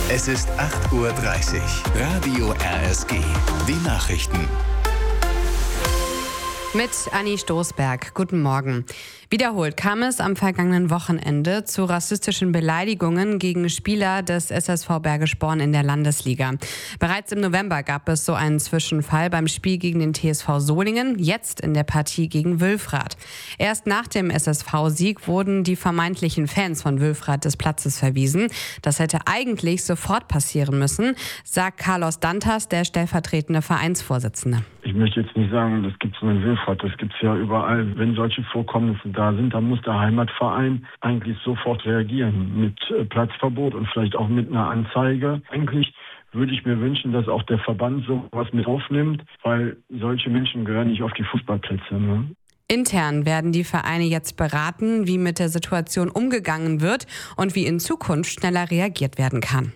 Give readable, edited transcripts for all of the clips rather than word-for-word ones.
Es ist 8:30 Uhr. Radio RSG. Die Nachrichten. Mit Anni Stoßberg. Guten Morgen. Wiederholt kam es am vergangenen Wochenende zu rassistischen Beleidigungen gegen Spieler des SSV Bergisch Born in der Landesliga. Bereits im November gab es so einen Zwischenfall beim Spiel gegen den TSV Solingen, jetzt in der Partie gegen Wülfrath. Erst nach dem SSV-Sieg wurden die vermeintlichen Fans von Wülfrath des Platzes verwiesen. Das hätte eigentlich sofort passieren müssen, sagt Carlos Dantas, der stellvertretende Vereinsvorsitzende. Ich möchte jetzt nicht sagen, das gibt es nur in Wülfrath, das gibt es ja überall. Wenn solche Vorkommnisse da sind, dann muss der Heimatverein eigentlich sofort reagieren mit Platzverbot und vielleicht auch mit einer Anzeige. Eigentlich würde ich mir wünschen, dass auch der Verband sowas mit aufnimmt, weil solche Menschen gehören nicht auf die Fußballplätze. Ne? Intern werden die Vereine jetzt beraten, wie mit der Situation umgegangen wird und wie in Zukunft schneller reagiert werden kann.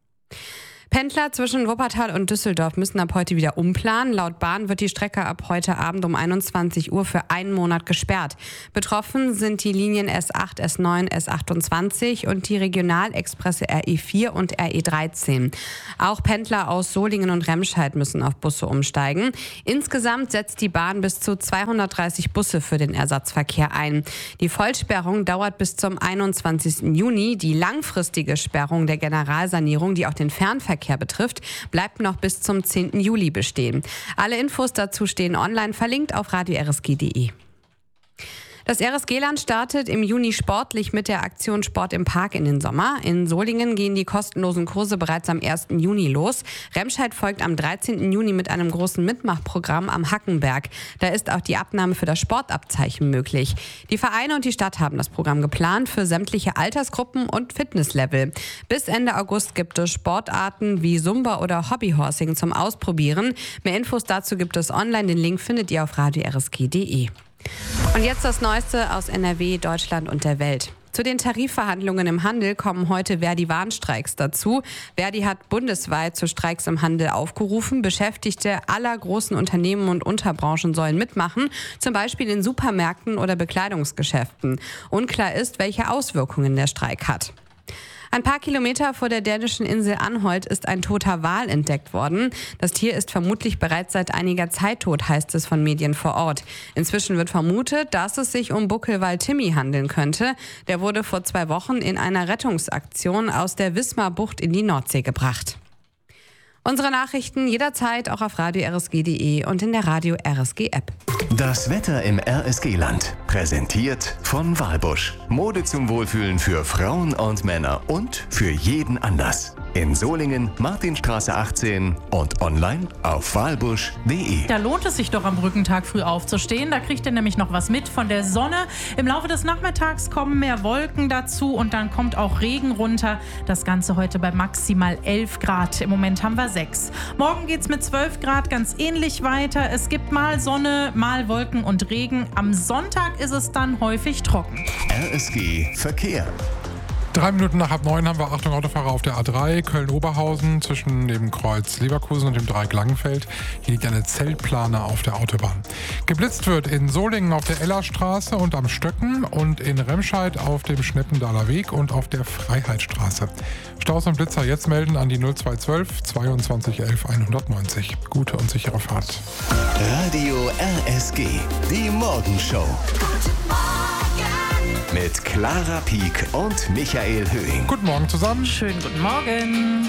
Pendler zwischen Wuppertal und Düsseldorf müssen ab heute wieder umplanen. Laut Bahn wird die Strecke ab heute Abend um 21 Uhr für einen Monat gesperrt. Betroffen sind die Linien S8, S9, S28 und die Regionalexpresse RE4 und RE13. Auch Pendler aus Solingen und Remscheid müssen auf Busse umsteigen. Insgesamt setzt die Bahn bis zu 230 Busse für den Ersatzverkehr ein. Die Vollsperrung dauert bis zum 21. Juni. Die langfristige Sperrung der Generalsanierung, die auch den Fernverkehr betrifft, bleibt noch bis zum 10. Juli bestehen. Alle Infos dazu stehen online verlinkt auf radio-rsg.de. Das RSG-Land startet im Juni sportlich mit der Aktion Sport im Park in den Sommer. In Solingen gehen die kostenlosen Kurse bereits am 1. Juni los. Remscheid folgt am 13. Juni mit einem großen Mitmachprogramm am Hackenberg. Da ist auch die Abnahme für das Sportabzeichen möglich. Die Vereine und die Stadt haben das Programm geplant für sämtliche Altersgruppen und Fitnesslevel. Bis Ende August gibt es Sportarten wie Zumba oder Hobbyhorsing zum Ausprobieren. Mehr Infos dazu gibt es online. Den Link findet ihr auf radio-rsg.de. Und jetzt das Neueste aus NRW, Deutschland und der Welt. Zu den Tarifverhandlungen im Handel kommen heute Verdi-Warnstreiks dazu. Verdi hat bundesweit zu Streiks im Handel aufgerufen. Beschäftigte aller großen Unternehmen und Unterbranchen sollen mitmachen, zum Beispiel in Supermärkten oder Bekleidungsgeschäften. Unklar ist, welche Auswirkungen der Streik hat. Ein paar Kilometer vor der dänischen Insel Anholt ist ein toter Wal entdeckt worden. Das Tier ist vermutlich bereits seit einiger Zeit tot, heißt es von Medien vor Ort. Inzwischen wird vermutet, dass es sich um Buckelwal Timmy handeln könnte. Der wurde vor 2 Wochen in einer Rettungsaktion aus der Wismar-Bucht in die Nordsee gebracht. Unsere Nachrichten jederzeit auch auf radio-rsg.de und in der Radio RSG App. Das Wetter im RSG-Land. Präsentiert von Walbusch. Mode zum Wohlfühlen für Frauen und Männer und für jeden Anlass. In Solingen, Martinstraße 18 und online auf walbusch.de. Da lohnt es sich doch am Brückentag früh aufzustehen. Da kriegt ihr nämlich noch was mit von der Sonne. Im Laufe des Nachmittags kommen mehr Wolken dazu und dann kommt auch Regen runter. Das Ganze heute bei maximal 11 Grad. Im Moment haben wir 6. Morgen geht's mit 12 Grad ganz ähnlich weiter. Es gibt mal Sonne, mal Wolken und Regen. Am Sonntag ist es dann häufig trocken. RSG Verkehr. 3 Minuten nach halb 9 haben wir Achtung Autofahrer auf der A3 Köln-Oberhausen zwischen dem Kreuz Leverkusen und dem Dreieck Langenfeld. Hier liegt eine Zeltplane auf der Autobahn. Geblitzt wird in Solingen auf der Ellerstraße und am Stöcken und in Remscheid auf dem Schneppendaler Weg und auf der Freiheitsstraße. Staus und Blitzer jetzt melden an die 0212 22 11 190. Gute und sichere Fahrt. Radio RSG. Die Morgenshow. Mit Clara Pieck und Michael Höhing. Guten Morgen zusammen. Schönen guten Morgen.